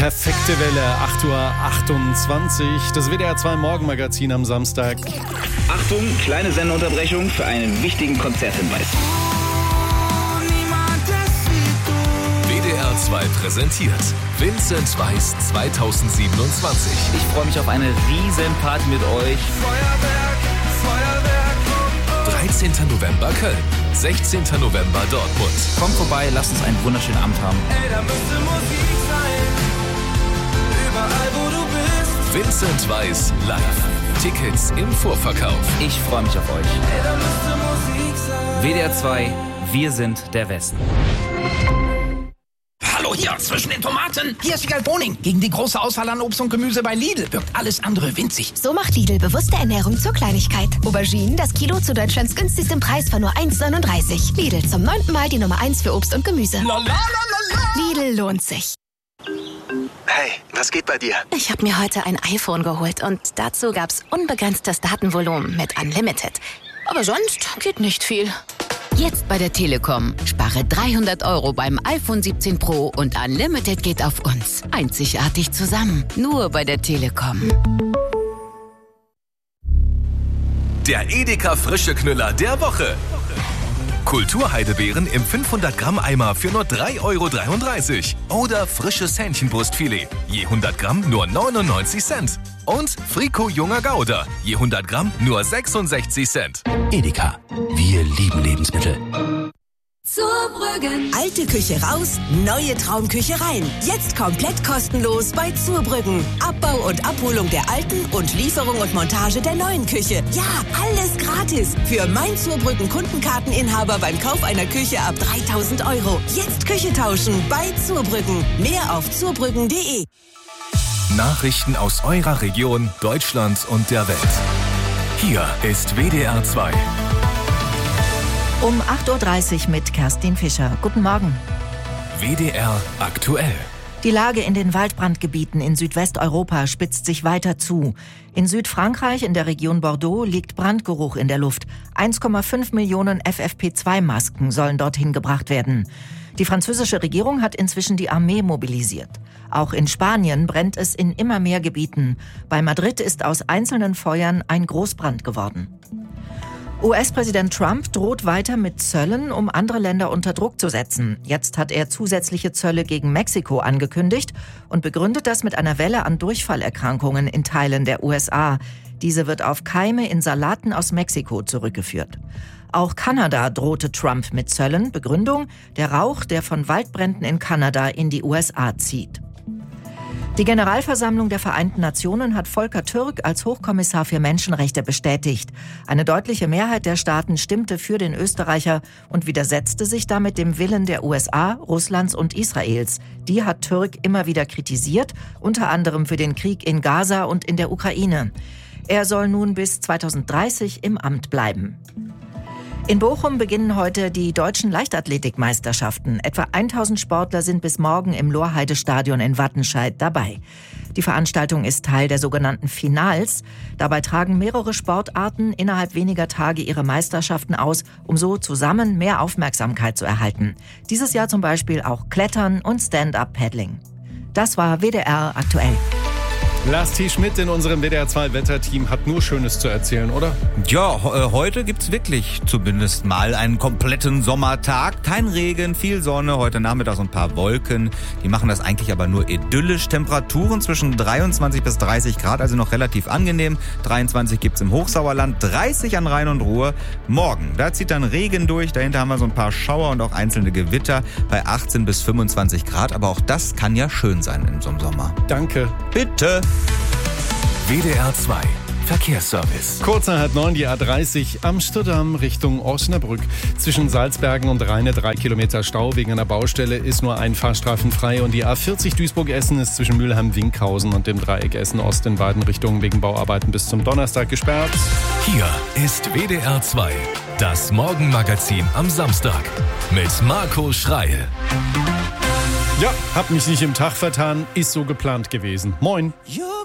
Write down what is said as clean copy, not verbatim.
perfekte Welle, 8:28 Uhr, das WDR 2 Morgenmagazin am Samstag. Achtung, kleine Sendeunterbrechung für einen wichtigen Konzerthinweis. WDR 2 präsentiert Vincent Weiss 2027. Ich freue mich auf eine riesen Party mit euch. Feuerwerk. 13. November Köln, 16. November Dortmund. Kommt vorbei, lasst uns einen wunderschönen Abend haben. Ey, da müsste Musik sein. Überall, wo du bist. Vincent Weiss live. Tickets im Vorverkauf. Ich freue mich auf euch. Ey, da müsste Musik sein. WDR 2, wir sind der Westen. Hallo hier, zwischen den Tomaten. Hier ist Wiegald Boning. Gegen die große Auswahl an Obst und Gemüse bei Lidl wirkt alles andere winzig. So macht Lidl bewusste Ernährung zur Kleinigkeit. Auberginen, das Kilo zu Deutschlands günstigsten Preis von nur 1,39. Lidl, zum 9. Mal die Nummer 1 für Obst und Gemüse. Lidl lohnt sich. Hey, was geht bei dir? Ich habe mir heute ein iPhone geholt und dazu gab's unbegrenztes Datenvolumen mit Unlimited. Aber sonst geht nicht viel. Jetzt bei der Telekom. Spare 300 € beim iPhone 17 Pro und Unlimited geht auf uns. Einzigartig zusammen. Nur bei der Telekom. Der Edeka Frische Knüller der Woche. Kulturheidebeeren im 500 Gramm Eimer für nur 3,33 € oder frisches Hähnchenbrustfilet, je 100 Gramm nur 99 Cent. Und Frico Junger Gouda, je 100 Gramm nur 66 Cent. Edeka, wir lieben Lebensmittel. Zurbrüggen. Alte Küche raus, neue Traumküche rein. Jetzt komplett kostenlos bei Zurbrüggen. Abbau und Abholung der alten und Lieferung und Montage der neuen Küche. Ja, alles gratis. Für mein Zurbrüggen Kundenkarteninhaber beim Kauf einer Küche ab 3.000 €. Jetzt Küche tauschen bei Zurbrüggen. Mehr auf zurbrüggen.de. Nachrichten aus eurer Region, Deutschland und der Welt. Hier ist WDR 2. Um 8:30 Uhr mit Kerstin Fischer. Guten Morgen. WDR aktuell. Die Lage in den Waldbrandgebieten in Südwesteuropa spitzt sich weiter zu. In Südfrankreich, in der Region Bordeaux, liegt Brandgeruch in der Luft. 1,5 Millionen FFP2-Masken sollen dorthin gebracht werden. Die französische Regierung hat inzwischen die Armee mobilisiert. Auch in Spanien brennt es in immer mehr Gebieten. Bei Madrid ist aus einzelnen Feuern ein Großbrand geworden. US-Präsident Trump droht weiter mit Zöllen, um andere Länder unter Druck zu setzen. Jetzt hat er zusätzliche Zölle gegen Mexiko angekündigt und begründet das mit einer Welle an Durchfallerkrankungen in Teilen der USA. Diese wird auf Keime in Salaten aus Mexiko zurückgeführt. Auch Kanada drohte Trump mit Zöllen. Begründung: der Rauch, der von Waldbränden in Kanada in die USA zieht. Die Generalversammlung der Vereinten Nationen hat Volker Türk als Hochkommissar für Menschenrechte bestätigt. Eine deutliche Mehrheit der Staaten stimmte für den Österreicher und widersetzte sich damit dem Willen der USA, Russlands und Israels. Die hat Türk immer wieder kritisiert, unter anderem für den Krieg in Gaza und in der Ukraine. Er soll nun bis 2030 im Amt bleiben. In Bochum beginnen heute die deutschen Leichtathletikmeisterschaften. Etwa 1000 Sportler sind bis morgen im Lorheide-Stadion in Wattenscheid dabei. Die Veranstaltung ist Teil der sogenannten Finals. Dabei tragen mehrere Sportarten innerhalb weniger Tage ihre Meisterschaften aus, um so zusammen mehr Aufmerksamkeit zu erhalten. Dieses Jahr zum Beispiel auch Klettern und Stand-Up-Paddling. Das war WDR aktuell. Lars T. Schmidt in unserem WDR 2 Wetterteam hat nur Schönes zu erzählen, oder? Ja, heute gibt's wirklich zumindest mal einen kompletten Sommertag. Kein Regen, viel Sonne, heute Nachmittag so ein paar Wolken. Die machen das eigentlich aber nur idyllisch. Temperaturen zwischen 23 bis 30 Grad, also noch relativ angenehm. 23 gibt's im Hochsauerland, 30 an Rhein und Ruhr. Morgen, da zieht dann Regen durch. Dahinter haben wir so ein paar Schauer und auch einzelne Gewitter bei 18 bis 25 Grad. Aber auch das kann ja schön sein in so einem Sommer. Danke. Bitte. WDR 2 Verkehrsservice. Kurz nach 9 die A30 Amsterdam Richtung Osnabrück. Zwischen Salzbergen und Rheine 3 Kilometer Stau. Wegen einer Baustelle ist nur ein Fahrstreifen frei. Und die A40 Duisburg-Essen ist zwischen Mülheim-Winkhausen und dem Dreieck Essen-Ost in beiden Richtungen wegen Bauarbeiten bis zum Donnerstag gesperrt. Hier ist WDR 2, das Morgenmagazin am Samstag mit Marco Schreil. Ja, hab mich nicht im Tag vertan, ist so geplant gewesen. Moin.